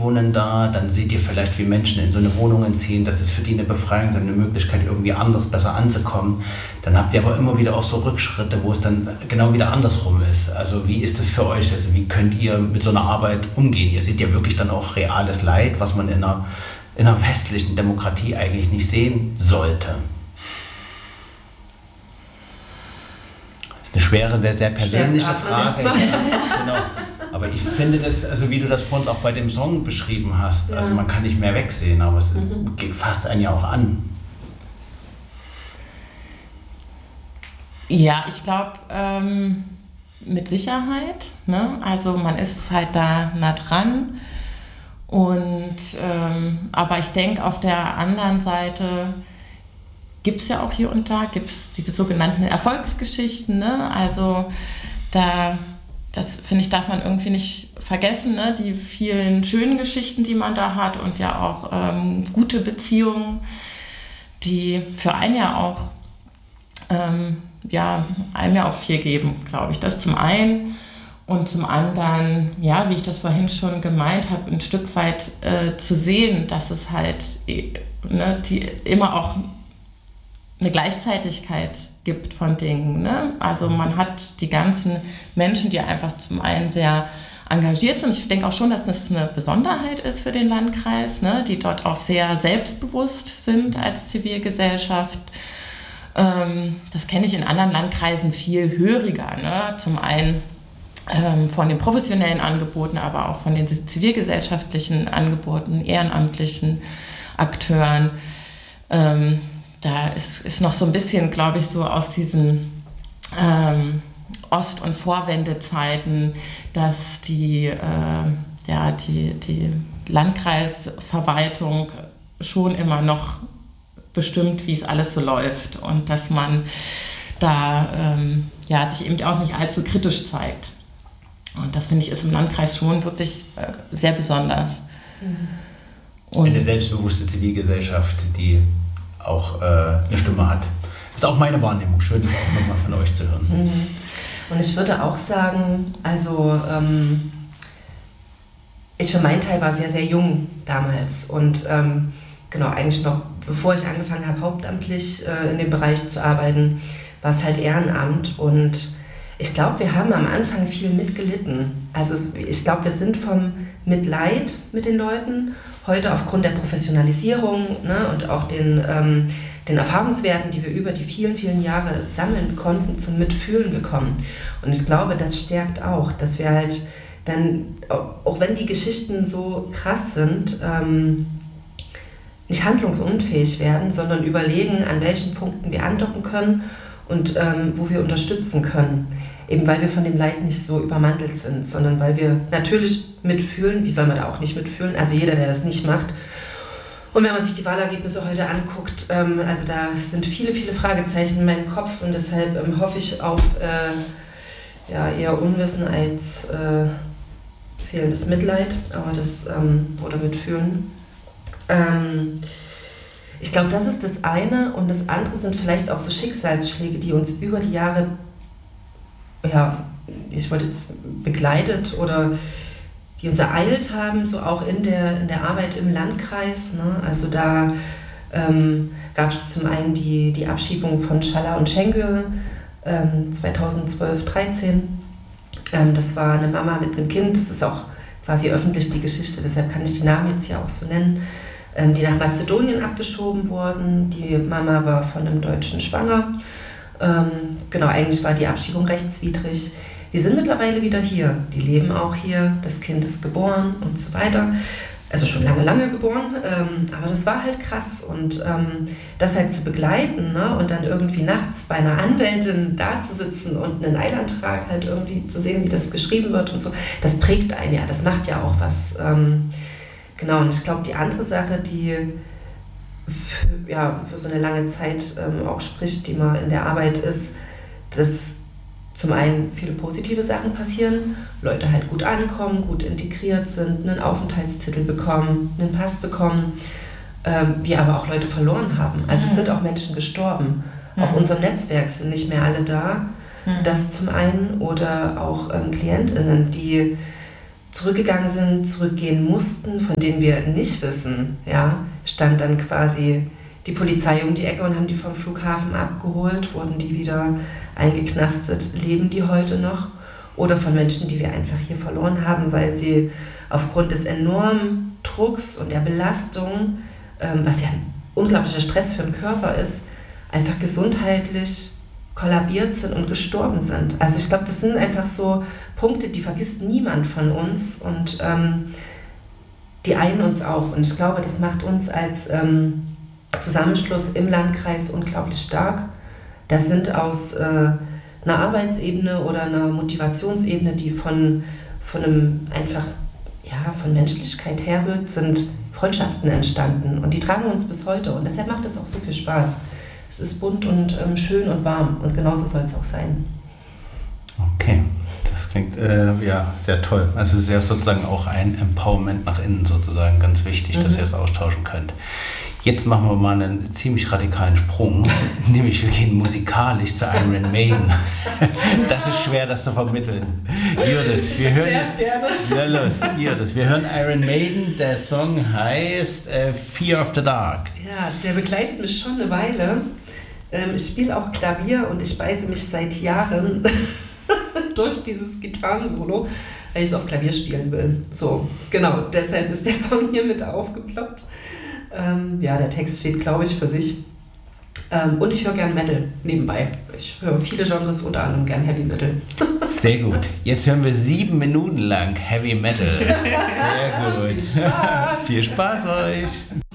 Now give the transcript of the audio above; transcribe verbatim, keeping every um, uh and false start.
wohnen da, dann seht ihr vielleicht, wie Menschen in so eine Wohnung ziehen, das ist für die eine Befreiung, eine Möglichkeit, irgendwie anders, besser anzukommen. Dann habt ihr aber immer wieder auch so Rückschritte, wo es dann genau wieder andersrum ist. Also wie ist das für euch? Also wie könnt ihr mit so einer Arbeit umgehen? Ihr seht ja wirklich dann auch reales Leid, was man in einer, in einer westlichen Demokratie eigentlich nicht sehen sollte. Das ist eine schwere, sehr, sehr persönliche Frage. Ja, genau. Aber ich finde das, also wie du das vorhin auch bei dem Song beschrieben hast, ja. Also man kann nicht mehr wegsehen, aber es mhm. geht fast einen ja auch an. Ja, ich glaube, ähm, mit Sicherheit. Ne? Also man ist halt da nah dran. Und, ähm, aber ich denke, auf der anderen Seite gibt es ja auch hier und da, gibt es diese sogenannten Erfolgsgeschichten. Ne? Also da, das finde ich, darf man irgendwie nicht vergessen, ne? Die vielen schönen Geschichten, die man da hat und ja auch ähm, gute Beziehungen, die für einen ja auch, ähm, ja, einem ja auch viel geben, glaube ich. Das zum einen. Und zum anderen, ja, wie ich das vorhin schon gemeint habe, ein Stück weit äh, zu sehen, dass es halt ne, die immer auch eine Gleichzeitigkeit gibt von Dingen. Ne? Also man hat die ganzen Menschen, die einfach zum einen sehr engagiert sind. Ich denke auch schon, dass das eine Besonderheit ist für den Landkreis, ne? Die dort auch sehr selbstbewusst sind als Zivilgesellschaft. Ähm, das kenne ich in anderen Landkreisen viel höriger. Ne? Zum einen ähm, von den professionellen Angeboten, aber auch von den zivilgesellschaftlichen Angeboten, ehrenamtlichen Akteuren. Ähm, Da ist, ist noch so ein bisschen, glaube ich, so aus diesen ähm, Ost- und Vorwendezeiten, dass die, äh, ja, die, die Landkreisverwaltung schon immer noch bestimmt, wie es alles so läuft und dass man da ähm, ja, sich eben auch nicht allzu kritisch zeigt. Und das, finde ich, ist im Landkreis schon wirklich äh, sehr besonders. Mhm. Eine selbstbewusste Zivilgesellschaft, die auch äh, eine Stimme hat. Das ist auch meine Wahrnehmung. Schön, das auch nochmal von euch zu hören. Mhm. Und ich würde auch sagen, also ähm, ich für meinen Teil war sehr, sehr jung damals und ähm, genau, eigentlich noch bevor ich angefangen habe, hauptamtlich äh, in dem Bereich zu arbeiten, war es halt Ehrenamt und ich glaube, wir haben am Anfang viel mitgelitten. Also ich glaube, wir sind vom Mitleid mit den Leuten heute aufgrund der Professionalisierung, ne, und auch den, ähm, den Erfahrungswerten, die wir über die vielen, vielen Jahre sammeln konnten, zum Mitfühlen gekommen. Und ich glaube, das stärkt auch, dass wir halt dann, auch wenn die Geschichten so krass sind, ähm, nicht handlungsunfähig werden, sondern überlegen, an welchen Punkten wir andocken können und ähm, wo wir unterstützen können. Eben weil wir von dem Leid nicht so übermantelt sind, sondern weil wir natürlich mitfühlen. Wie soll man da auch nicht mitfühlen? Also jeder, der das nicht macht. Und wenn man sich die Wahlergebnisse heute anguckt, ähm, also da sind viele, viele Fragezeichen in meinem Kopf und deshalb ähm, hoffe ich auf äh, ja, eher Unwissen als äh, fehlendes Mitleid, aber das ähm, oder Mitfühlen. Ähm, ich glaube, das ist das eine und das andere sind vielleicht auch so Schicksalsschläge, die uns über die Jahre ja, ich wollte begleitet oder die uns ereilt haben, so auch in der, in der Arbeit im Landkreis. Ne? Also da ähm, gab es zum einen die, die Abschiebung von Schaller und Schenkel ähm, zweitausendzwölf, dreizehn. Ähm, das war eine Mama mit einem Kind, das ist auch quasi öffentlich die Geschichte, deshalb kann ich die Namen jetzt hier auch so nennen, ähm, die nach Mazedonien abgeschoben wurden. Die Mama war von einem Deutschen schwanger. Ähm, genau, eigentlich war die Abschiebung rechtswidrig. Die sind mittlerweile wieder hier, die leben auch hier, das Kind ist geboren und so weiter. Also schon lange, lange geboren, ähm, aber das war halt krass und ähm, das halt zu begleiten, ne? Und dann irgendwie nachts bei einer Anwältin da zu sitzen und einen Eilantrag halt irgendwie zu sehen, wie das geschrieben wird und so, das prägt einen ja, das macht ja auch was. Ähm, genau, und ich glaube, die andere Sache, die Für, ja, für so eine lange Zeit ähm, auch spricht, die man in der Arbeit ist, dass zum einen viele positive Sachen passieren, Leute halt gut ankommen, gut integriert sind, einen Aufenthaltstitel bekommen, einen Pass bekommen, ähm, wir aber auch Leute verloren haben. Also mhm. es sind auch Menschen gestorben. Mhm. Auch unserem Netzwerk sind nicht mehr alle da. Mhm. Das zum einen oder auch ähm, KlientInnen, die zurückgegangen sind, zurückgehen mussten, von denen wir nicht wissen, ja, stand dann quasi die Polizei um die Ecke und haben die vom Flughafen abgeholt, wurden die wieder eingeknastet, leben die heute noch? Oder von Menschen, die wir einfach hier verloren haben, weil sie aufgrund des enormen Drucks und der Belastung, ähm, was ja ein unglaublicher Stress für den Körper ist, einfach gesundheitlich kollabiert sind und gestorben sind. Also ich glaube, das sind einfach so Punkte, die vergisst niemand von uns und ähm, die einen uns auch. Und ich glaube, das macht uns als ähm, Zusammenschluss im Landkreis unglaublich stark. Das sind aus äh, einer Arbeitsebene oder einer Motivationsebene, die von, von einem einfach, ja, von Menschlichkeit herrührt, sind Freundschaften entstanden und die tragen uns bis heute und deshalb macht es auch so viel Spaß. Es ist bunt und ähm, schön und warm und genauso soll es auch sein. Okay, das klingt äh, ja sehr toll. Also es ist ja sozusagen auch ein Empowerment nach innen sozusagen ganz wichtig, mhm. dass ihr es austauschen könnt. Jetzt machen wir mal einen ziemlich radikalen Sprung, nämlich wir gehen musikalisch zu Iron Maiden. Das ist schwer, das zu vermitteln. Judith, wir hören jetzt, ja, los, Judith, wir hören Iron Maiden. Der Song heißt äh, Fear of the Dark. Ja, der begleitet mich schon eine Weile. Ähm, ich spiele auch Klavier und ich beiße mich seit Jahren durch dieses Gitarrensolo, weil ich es auf Klavier spielen will. So, genau, deshalb ist der Song hier mit aufgeploppt. Ähm, ja, der Text steht, glaube ich, für sich. Ähm, und ich höre gern Metal nebenbei. Ich höre viele Genres, unter anderem gern Heavy Metal. Sehr gut. Jetzt hören wir sieben Minuten lang Heavy Metal. Sehr gut. Viel Spaß, Viel Spaß euch.